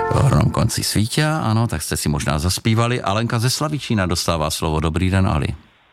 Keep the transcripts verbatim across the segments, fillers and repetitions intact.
V hornom konci svítě, ano, tak jste si možná zaspívali. Alenka ze Slavičína dostává slovo. Dobrý den, Ali.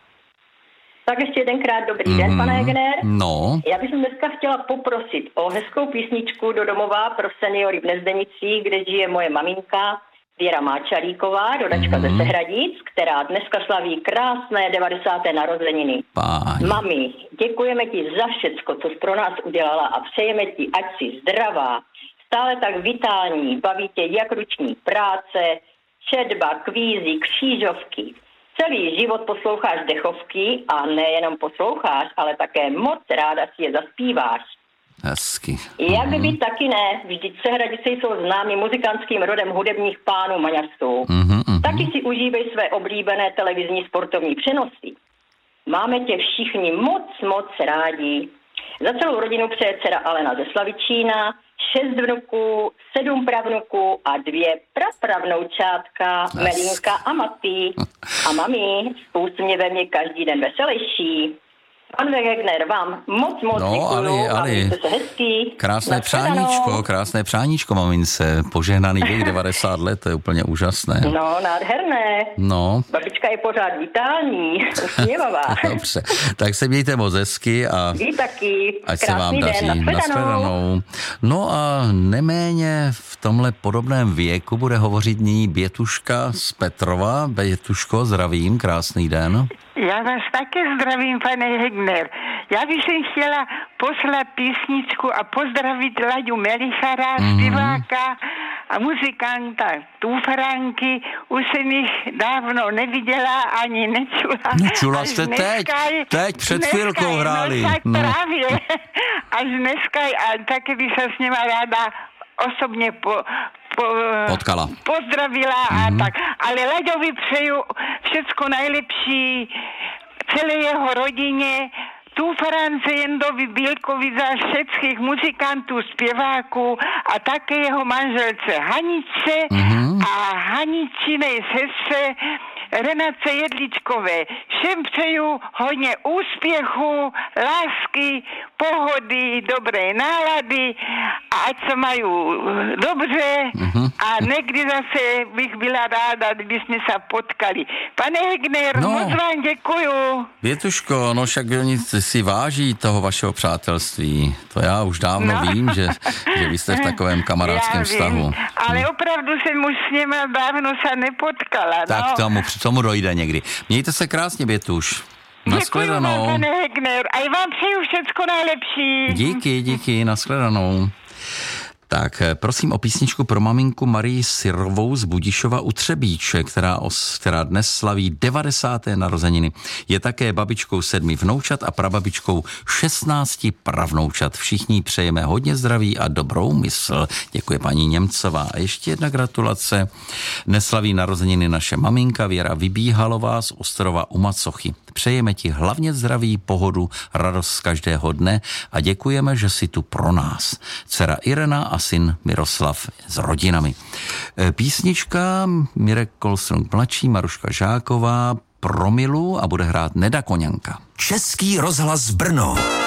Tak ještě jedenkrát dobrý mm, den, pane Hegener. No. Já bych dneska chtěla poprosit o hezkou písničku do domova pro seniory v Nezdenicích, kde žije moje maminka Věra Máčalíková, rodačka mm. ze Sehradic, která dneska slaví krásné devadesáté narozeniny. Páň. Mami, děkujeme ti za všecko, co jsi pro nás udělala a přejeme ti, ať jsi zdravá, stále tak vitální, baví tě jak ruční práce, četba, kvízy, křížovky. Celý život posloucháš dechovky a nejenom posloucháš, ale také moc ráda si je zaspíváš. Hezky. Jak by taky ne, vždyť Sehradice jsou známí muzikantským rodem hudebních pánů maňařství. Mm-hmm, mm-hmm. Taky si užívej své oblíbené televizní sportovní přenosy. Máme tě všichni moc, moc rádi. Za celou rodinu přeje dcera Alena ze Slavičína, šest vnuků, sedm pravnuků a dvě prapravnoučátka, Melinka a Matý. A mami, s úsměvem je každý den veselější. Pan Wegner, vám moc, moc no, děkuju. Ali, Ali. Se hezký. Krásné přáníčko, krásné přáníčko, mamince. Požehnaný věk devadesát let, to je úplně úžasné. No, nádherné. No. Babička je pořád vitální, usměvavá. Dobře, tak se mějte moc hezky a vy taky. ať se vám daří. Nashledanou. No a neméně v tomhle podobném věku bude hovořit nyní Bětuška z Petrova. Bětuško, zdravím, krásný den. Já vás také zdravím, pane Hegner. Já bych si chtěla poslat písničku a pozdravit Laďu Melichara, mm-hmm. zpěváka a muzikanta Tufranky. Už jsem jich dávno neviděla ani nečula. Nečula jste teď? Je, teď před chvilkou hráli. No tak no. Právě. Až dneska a také bych se s nima ráda osobně po, po, potkala. Pozdravila mm-hmm. a tak. Ale Laďovi přeju všecko nejlepší celé jeho rodině, tu France Jendovi Bílkovi za všech muzikantů, zpěváků a také jeho manželce Hanice mm-hmm. a Haničinej sestře Renace Jedličkové. Všem přeju hodně úspěchu, lásky, pohody, dobré nálady a ať se mají dobře mm-hmm. a někdy zase bych byla ráda, kdyby jsme se potkali. Pane Hegner, no, moc vám děkuju. Větuško, no však oni si váží toho vašeho přátelství. To já už dávno no. vím, že, že vy jste v takovém kamarádském vztahu. Ale no. opravdu jsem už s nimi dávno se nepotkala. Tak no. tomu, tomu dojde někdy. Mějte se krásně, Bětuš. Nashledanou. Děkuji vám, pane Hegner. A i vám přeju všecko nejlepší. Díky, díky, nashledanou. Tak prosím o písničku pro maminku Marii Syrovou z Budišova u Třebíče, která, os, která dnes slaví devadesáté narozeniny. Je také babičkou sedmi vnoučat a prababičkou šestnácti pravnoučat. Všichni přejeme hodně zdraví a dobrou mysl. Děkuji paní Němcová. A ještě jedna gratulace. Dnes slaví narozeniny naše maminka Věra Vybíhalová z Ostrova u Macochy. Přejeme ti hlavně zdraví, pohodu, radost z každého dne a děkujeme, že jsi tu pro nás. Dcera Irena a syn Miroslav s rodinami. Písnička Mirek Kolstrong mladší, Maruška Žáková pro Milu a bude hrát Neda Koňanka. Český rozhlas Brno.